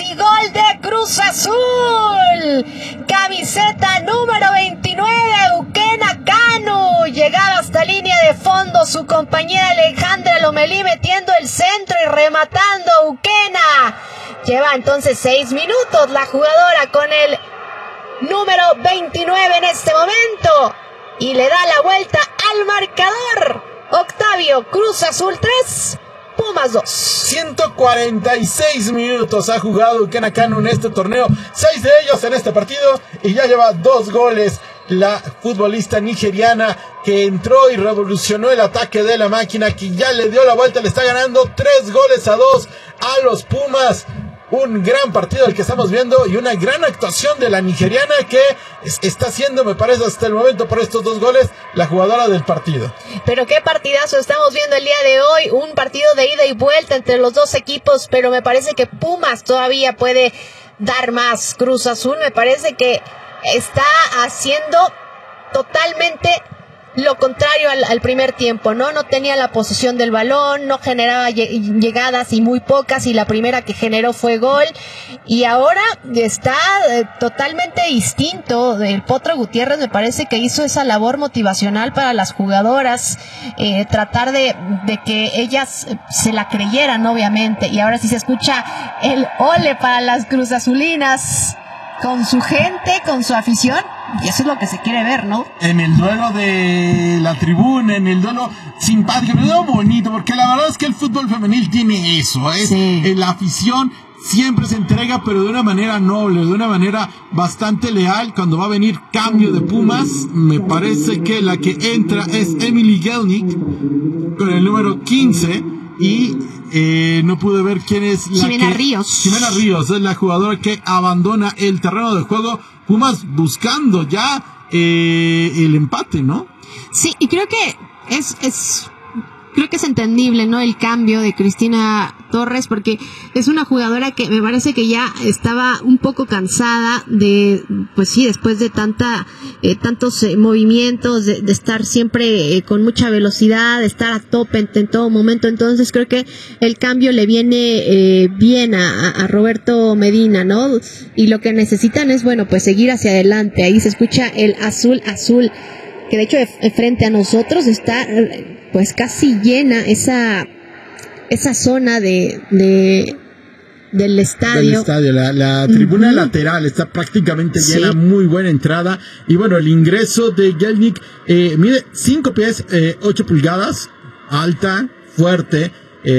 y gol de Cruz Azul. Camiseta número 29, Eukena Canu. Llegaba hasta línea de fondo su compañera Alejandra Lomelí metiendo el centro y rematando Eukena. Lleva entonces 6 minutos la jugadora con el número 29 en este momento. Y le da la vuelta al marcador. Octavio, Cruz Azul 3, Pumas 2. 146 minutos ha jugado Eukena Canu en este torneo, 6 de ellos en este partido, y ya lleva 2 goles. La futbolista nigeriana que entró y revolucionó el ataque de la máquina, que ya le dio la vuelta, le está ganando 3-2 a los Pumas. Un gran partido el que estamos viendo y una gran actuación de la nigeriana, que está siendo, me parece hasta el momento, por estos 2 goles, la jugadora del partido. Pero qué partidazo estamos viendo el día de hoy, un partido de ida y vuelta entre los dos equipos, pero me parece que Pumas todavía puede dar más. Cruz Azul me parece que está haciendo totalmente lo contrario al primer tiempo, ¿no? No tenía la posesión del balón, no generaba llegadas y muy pocas, y la primera que generó fue gol, y ahora está totalmente distinto. El Potro Gutiérrez me parece que hizo esa labor motivacional para las jugadoras, tratar de que ellas se la creyeran, obviamente, y ahora sí se escucha el ole para las cruzazulinas, con su gente, con su afición, y eso es lo que se quiere ver, ¿no? En el duelo de la tribuna, en el duelo simpático, en el duelo bonito, porque la verdad es que el fútbol femenil tiene eso, sí. La afición siempre se entrega, pero de una manera noble, de una manera bastante leal. Cuando va a venir cambio de Pumas, me parece que la que entra es Emily Gelnick, con el número 15, y no pude ver quién es la Jimena Ríos. Jimena Ríos es la jugadora que abandona el terreno de juego. Pumas buscando ya el empate, ¿no? Sí, y creo que creo que es entendible, ¿no? El cambio de Cristina Torres, porque es una jugadora que me parece que ya estaba un poco cansada de, pues sí, después de tantos movimientos, de estar siempre con mucha velocidad, de estar a tope en todo momento. Entonces creo que el cambio le viene bien a Roberto Medina, ¿no? Y lo que necesitan es, bueno, pues seguir hacia adelante. Ahí se escucha el azul, que de hecho frente a nosotros está pues casi llena esa zona del estadio. La tribuna lateral está prácticamente llena, muy buena entrada. Y bueno, el ingreso de Gelnick, mide 5 pies, 8 pulgadas, alta, fuerte,